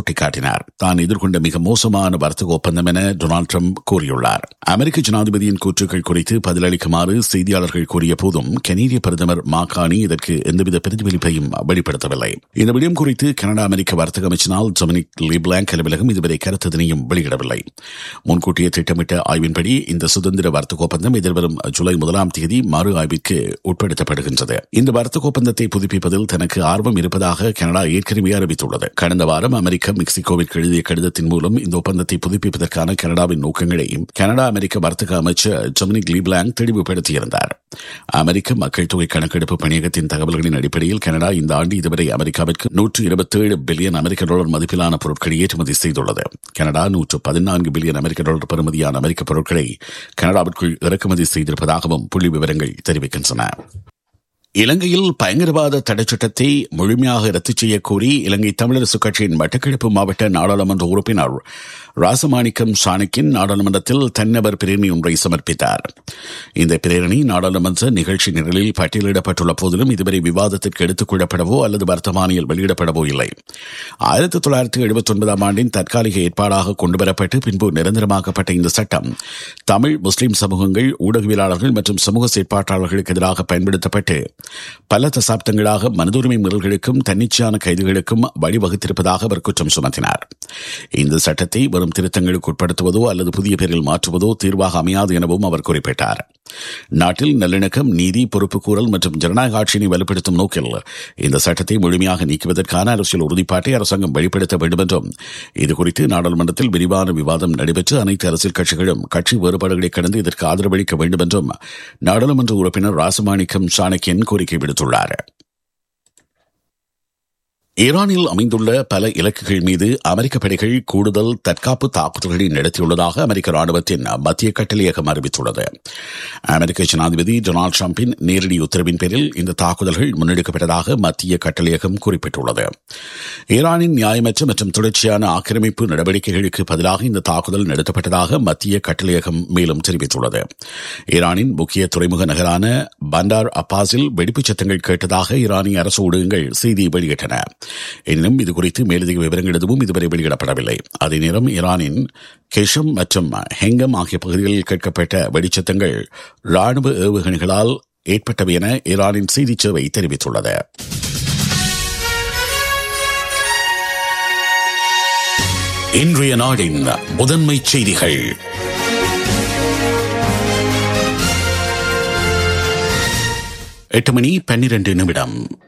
சுட்டிக்காட்டினார். தான் எதிர்கொண்ட மிக மோசமான வர்த்தக ஒப்பந்தம் என டொனால்டு ட்ரம்ப் கூறியுள்ளார். அமெரிக்க ஜனாதிபதியின் கூற்றுக்கள் குறித்து பதிலளிக்குமாறு செய்தியாளர்கள் கூறிய போதும் கனேடிய பிரதமர் மாகாணி இதற்கு எந்தவித பிரதிபலிப்பையும் வெளிப்படுத்தவில்லை. இந்த விடயம் குறித்து கனடா அமெரிக்க வர்த்தக அமைச்சினால் டொமினிக் லீப்லாங்க் அலுவலகம் இதுவரை கருத்ததனையும் வெளியிடவில்லை. முன்கூட்டிய திட்டமிட்ட ஆய்வின்படி இந்த சுதந்திர வர்த்தக ஒப்பந்தம் எதிர்வரும் ஜூலை 1ஆம் தேதி மறு ஆய்விற்கு உட்படுத்தப்படுகின்றது. இந்த வர்த்தக ஒப்பந்தத்தை புதுப்பிப்பதில் தனக்கு ஆர்வம் இருப்பதாக கனடா ஏற்கனவே அறிவித்துள்ளது. கடந்த வாரம் அமெரிக்கா மெக்சிகோவிற்கு எழுதிய கடிதத்தின் மூலம் இந்த ஒப்பந்தத்தை புதுப்பிப்பதற்கான கனடாவின் நோக்கங்களை கனடா அமெரிக்க வர்த்தக அமைச்சர் டொமினிக் லீப்லாங்க் தெளிவுபடுத்தியிருந்தார். அமெரிக்க மக்கள் தொகை கணக்கெடுப்பு பணியகத்தின் தகவல்களின் அடிப்படையில் கனடா இந்த ஆண்டு இதுவரை அமெரிக்காவிற்கு $127 பில்லியன் மதிப்பிலான பொருட்களை ஏற்றுமதி செய்துள்ளது. கனடா $114 பில்லியன் பெறுமதியான அமெரிக்க பொருட்களை கனடாவிற்குள் இறக்குமதி செய்திருப்பதாகவும் புள்ளி விவரங்கள் தெரிவிக்கின்றன. இலங்கையில் பயங்கரவாத தடைச்சட்டத்தை முழுமையாக ரத்து செய்யக் கோரி இலங்கை தமிழரசுக் கட்சியின் மட்டக்களப்பு மாவட்ட நாடாளுமன்ற உறுப்பினர் ராசமாணிக்கம் சாணக்கியன் நாடாளுமன்றத்தில் தன்னவர் பிரேரணை ஒன்றை சமர்ப்பித்தார். இந்த பிரேரணை நாடாளுமன்ற நிகழ்ச்சி நிரலில் பட்டியலிடப்பட்டுள்ள போதிலும் இதுவரை விவாதத்திற்கு எடுத்துக் கொள்ளப்படவோ அல்லது வர்த்தமானியில் வெளியிடப்படவோ இல்லை. 1979ஆம் ஆண்டின் தற்காலிக ஏற்பாடாக கொண்டுவரப்பட்டு பின்பு நிரந்தரமாக்கப்பட்ட இந்த சட்டம் தமிழ் முஸ்லிம் சமூகங்கள், ஊடகவியலாளர்கள் மற்றும் சமூக செயற்பாட்டாளர்களுக்கு எதிராக பயன்படுத்தப்பட்டு பல தசாப்தங்களாக மனிதுரிமை மீறல்களுக்கும் தன்னிச்சையான கைதுகளுக்கும் வழிவகுத்திருப்பதாக அவர் குற்றம் சுமத்தினார். இந்த சட்டத்தை வரும் திருத்தங்களுக்கு உட்படுத்துவதோ அல்லது புதிய பெயரில் மாற்றுவதோ தீர்வாக அமையாது எனவும் அவர் குறிப்பிட்டார். நாட்டில் நல்லிணக்கம், நீதி, பொறுப்புக்கூறல் மற்றும் ஜனநாயக ஆட்சியினை வலுப்படுத்தும் நோக்கில் இந்த சட்டத்தை முழுமையாக நீக்குவதற்கான அரசியல் உறுதிப்பாட்டை அரசாங்கம் வெளிப்படுத்த வேண்டும் என்றும் இதுகுறித்து நாடாளுமன்றத்தில் விரிவான விவாதம் நடைபெற்று அனைத்து அரசியல் கட்சிகளும் கட்சி வேறுபாடுகளை கடந்து இதற்கு ஆதரவளிக்க வேண்டும் என்றும் நாடாளுமன்ற உறுப்பினர் ராசமாணிக்கம் சாணக்கியன் கோரிக்கை விடுத்துள்ளார். ஈரானில் அமைந்துள்ள பல இலக்குகள் மீது அமெரிக்க படைகள் கூடுதல் தற்காப்பு தாக்குதல்களை நடத்தியுள்ளதாக அமெரிக்க ராணுவத்தின் மத்திய கட்டளையகம் அறிவித்துள்ளது. அமெரிக்க ஜனாதிபதி டொனால்டு டிரம்பின் நேரடி உத்தரவின் பேரில் இந்த தாக்குதல்கள் முன்னெடுக்கப்பட்டதாக மத்திய கட்டளையகம் குறிப்பிட்டுள்ளது. ஈரானின் நியாயமற்ற மற்றும் தொடர்ச்சியான ஆக்கிரமிப்பு நடவடிக்கைகளுக்கு பதிலாக இந்த தாக்குதல் நடத்தப்பட்டதாக மத்திய கட்டளையகம் மேலும் தெரிவித்துள்ளது. ஈரானின் முக்கிய துறைமுக நகரான பண்டார் அப்பாஸில் வெடிப்புச் சத்தங்கள் கேட்டதாக ஈரானிய அரசு ஊடகங்கள் செய்தி வெளியிட்டன. எனினும் இதுகுறித்து மேலதிக விவரங்கள் எதுவும் இதுவரை வெளியிடப்படவில்லை. அதே நேரம் ஈரானின் கெஷம் மற்றும் ஹெங்கம் ஆகிய பகுதிகளில் கேட்கப்பட்ட வெடிச்சத்தங்கள் ராணுவ ஏவுகணைகளால் ஏற்பட்டவை என ஈரானின் செய்தி சேவை தெரிவித்துள்ளது. இன்றைய நாடின் முதன்மை செய்திகள். 8:12